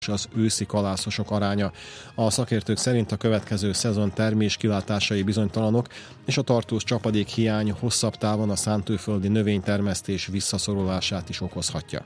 az őszi kalászosok aránya. A szakértők szerint a következő szezon termés kilátásai bizonytalanok, és a tartós csapadék hiány hosszabb távon a szántóföldi növénytermesztés visszaszorulását is okozhatja.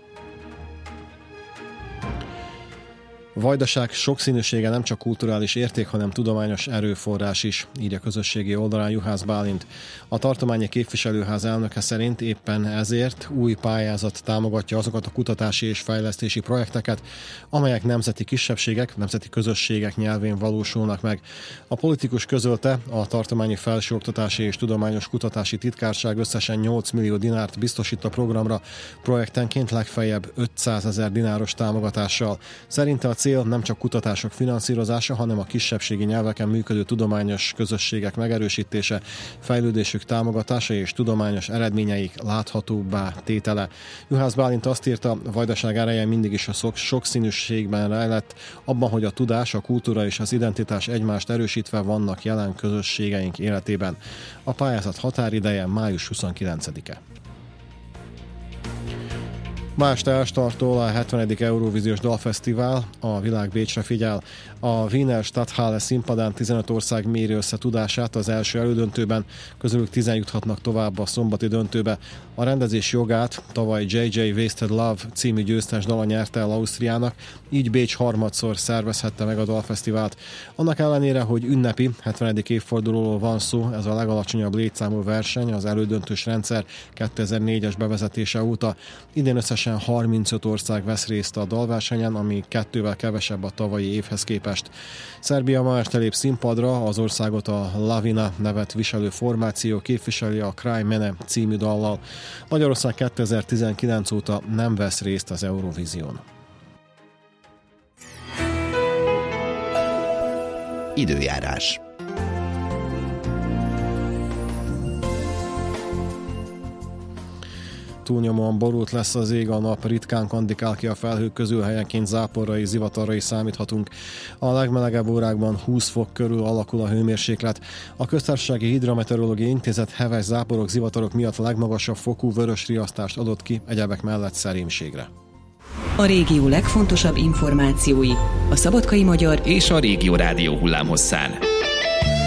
Vajdaság sokszínűsége nem csak kulturális érték, hanem tudományos erőforrás is, írja közösségi oldalán Juhász Bálint. A tartományi képviselőház elnöke szerint éppen ezért új pályázat támogatja azokat a kutatási és fejlesztési projekteket, amelyek nemzeti kisebbségek, nemzeti közösségek nyelvén valósulnak meg. A politikus közölte, a tartományi felsőoktatási és tudományos kutatási titkárság összesen 8 millió dinárt biztosít a programra, projektenként legfeljebb 500 000 dináros támogatással. Szerinte a cél nem csak kutatások finanszírozása, hanem a kisebbségi nyelveken működő tudományos közösségek megerősítése, fejlődésük támogatása és tudományos eredményeik láthatóbbá tétele. Juhász Bálint azt írta, a Vajdaság ereje mindig is a sokszínűségben rejlett, abban, hogy a tudás, a kultúra és az identitás egymást erősítve vannak jelen közösségeink életében. A pályázat határideje május 29-e. Ma este elstartol a 70. Eurovíziós Dalfesztivál, a világ Bécsre figyel. A Wiener Stadthalle színpadán 15 ország méri össze tudását az első elődöntőben, közülük 10 juthatnak tovább a szombati döntőbe. A rendezés jogát tavaly JJ Wasted Love című győztes dala nyerte el Ausztriának, így Bécs harmadszor szervezhette meg a Dalfesztivált. Annak ellenére, hogy ünnepi 70. évfordulóról van szó, ez a legalacsonyabb létszámú verseny az elődöntős rendszer 2004-es bevezetése óta. Idén összesen 35 ország vesz részt a dalversenyen, ami 2-vel kevesebb a tavalyi évhez képest. Szerbia ma este lép színpadra, az országot a Lavina nevet viselő formáció képviseli a Kraj Mene című dallal. Magyarország 2019 óta nem vesz részt az Eurovízión. Időjárás. Túlnyomóan borult lesz az ég, a nap ritkán kandikál ki a felhők közül, helyenként záporra és zivatarra is számíthatunk. A legmelegebb órákban 20 fok körül alakul a hőmérséklet. A Köztársasági Hidrometeorológiai Intézet heves záporok, zivatarok miatt a legmagasabb fokú vörös riasztást adott ki, egyebek mellett szerémségre. A régió legfontosabb információi a Szabadkai Magyar és a Régió Rádió hullámhosszán.